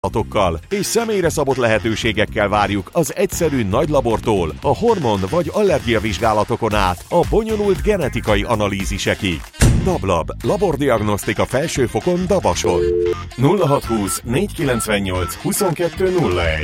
és személyre szabott lehetőségekkel várjuk az egyszerű nagy labortól a hormon- vagy allergiavizsgálatokon át a bonyolult genetikai analízisekig. DABLAB, labordiagnosztika felsőfokon Dabason. 0620 498 2201.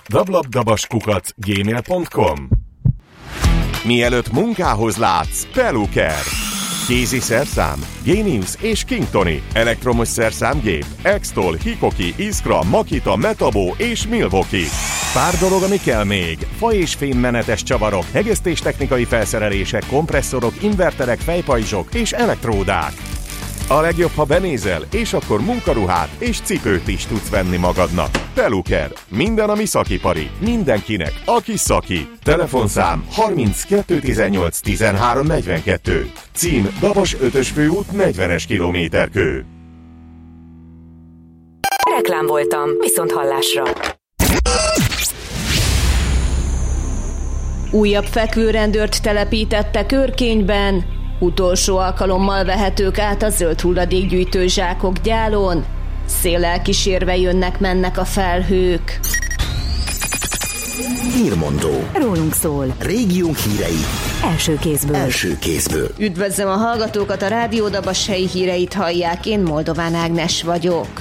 dablabdabas@gmail.com. Mielőtt munkához látsz, Peluker. Kézi szerszám, Genius és Kingtoni, elektromos szerszámgép, Extol, Hikoki, Iskra, Makita, Metabo és Milwaukee. Pár dolog, ami kell még: fa- és fémmenetes csavarok, hegesztéstechnikai felszerelések, kompresszorok, inverterek, fejpajzsok és elektródák. A legjobb, ha benézel, és akkor munkaruhát és cipőt is tudsz venni magadnak. Peluker. Minden, ami szakipari. Mindenkinek, aki szaki. Telefonszám 30 218 13 42. Cím: Dabas 5-ös főút 40-es kilométerkő. Reklám voltam, viszont hallásra. Újabb fekvőrendőrt telepítettek Örkényben. Utolsó alkalommal vehetők át a zöld hulladékgyűjtő zsákok gyálon. Széllel kísérve jönnek-mennek a felhők. Hírmondó. Rólunk szól. Régiónk hírei. Első kézből. Üdvözlöm a hallgatókat, a Rádió Dabas helyi híreit hallják, én Moldován Ágnes vagyok.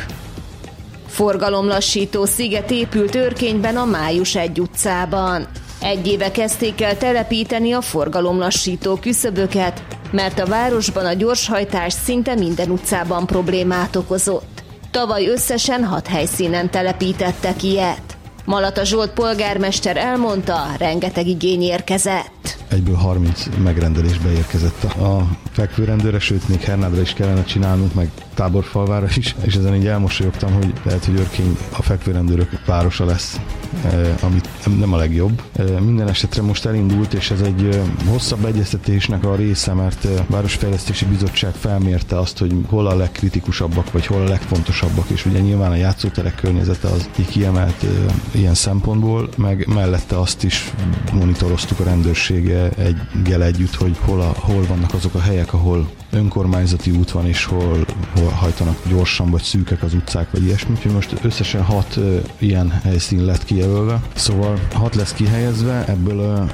Forgalomlassító sziget épült Örkényben a Május 1 utcában. 1 éve kezdték el telepíteni a forgalomlassító küszöböket, mert a városban a gyorshajtás szinte minden utcában problémát okozott. Tavaly összesen 6 helyszínen telepítettek ilyet. Malata Zsolt polgármester elmondta, rengeteg igény érkezett. Egyből 30 megrendelés beérkezett a fekvőrendőre, sőt még Hernádra is kellene csinálnunk, meg Táborfalvára is, és ezen így elmosolyogtam, hogy lehet, hogy Örkény a fekvőrendőrök városa lesz, ami nem a legjobb. Minden esetre most elindult, és ez egy hosszabb egyeztetésnek a része, mert a Városfejlesztési Bizottság felmérte azt, hogy hol a legkritikusabbak, vagy hol a legfontosabbak, és ugye nyilván a játszóterek környezete az kiemelt ilyen szempontból, meg mellette azt is monitoroztuk a rendőrséggel együtt, hogy hol vannak azok a helyek, ahol önkormányzati út van, és hol hajtanak gyorsan, vagy szűkek az utcák, vagy ilyesmi. Úgyhogy most összesen 6 ilyen helyszín lett kijelölve. Szóval 6 lesz kihelyezve, ebből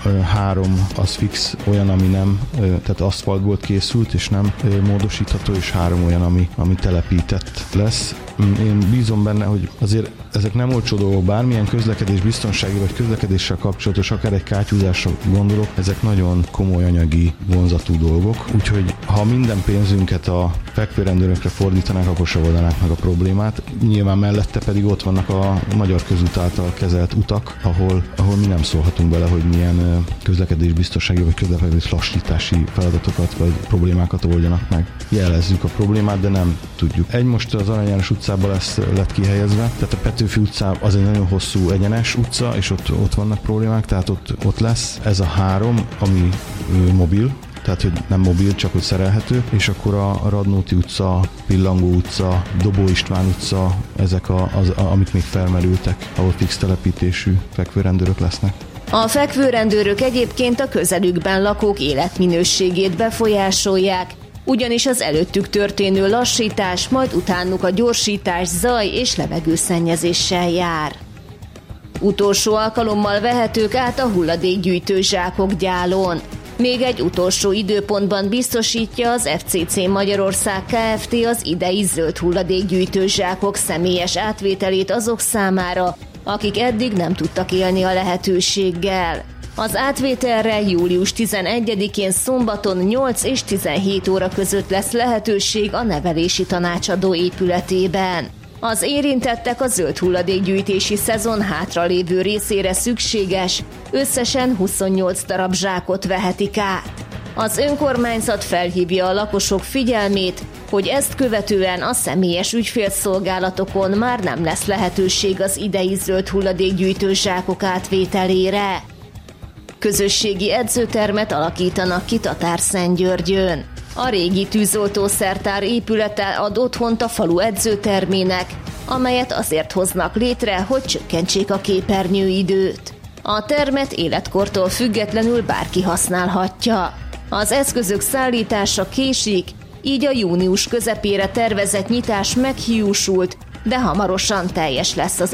3 az fix olyan, ami nem, tehát aszfaltból készült, és nem módosítható, és 3 olyan, ami telepített lesz. Én bízom benne, hogy azért ezek nem olcsó dolgok, bármilyen közlekedés biztonsági vagy közlekedéssel kapcsolatos, akár egy kátyúzásra gondolok, ezek nagyon komoly anyagi vonzatú dolgok, úgyhogy ha minden pénzünket a fekvőrendőrökre fordítanák, akkor se oldanák meg a problémát. Nyilván mellette pedig ott vannak a Magyar Közút által kezelt utak, ahol mi nem szólhatunk bele, hogy milyen közlekedés biztonsági vagy közlekedés lassítási feladatokat vagy problémákat oldjanak meg. Jelezzük a problémát, de nem tudjuk. Most az Arany János utcában lett kihelyezve, tehát a Petőfi utca az egy nagyon hosszú egyenes utca, és ott vannak problémák, tehát ott lesz. Ez a 3, ami mobil, tehát hogy nem mobil, csak hogy szerelhető, és akkor a Radnóti utca, Pillangó utca, Dobó István utca, ezek amik még felmerültek, ahol fix telepítésű fekvőrendőrök lesznek. A fekvőrendőrök egyébként a közelükben lakók életminőségét befolyásolják, ugyanis az előttük történő lassítás, majd utánuk a gyorsítás zaj és levegőszennyezéssel jár. Utolsó alkalommal vehetők át a hulladékgyűjtő zsákok gyálon. Még egy utolsó időpontban biztosítja az FCC Magyarország Kft. Az idei zöld hulladékgyűjtő zsákok személyes átvételét azok számára, akik eddig nem tudtak élni a lehetőséggel. Az átvételre július 11-én szombaton 8 és 17 óra között lesz lehetőség a nevelési tanácsadó épületében. Az érintettek a zöld hulladékgyűjtési szezon hátralévő részére szükséges, összesen 28 darab zsákot vehetik át. Az önkormányzat felhívja a lakosok figyelmét, hogy ezt követően a személyes ügyfélszolgálatokon már nem lesz lehetőség az idei zöld hulladékgyűjtő zsákok átvételére. Közösségi edzőtermet alakítanak ki Tatárszentgyörgyön. A régi tűzoltószertár épülete ad otthont a falu edzőtermének, amelyet azért hoznak létre, hogy csökkentsék a képernyőidőt. A termet életkortól függetlenül bárki használhatja. Az eszközök szállítása késik, így a június közepére tervezett nyitás meghiúsult, de hamarosan teljes lesz az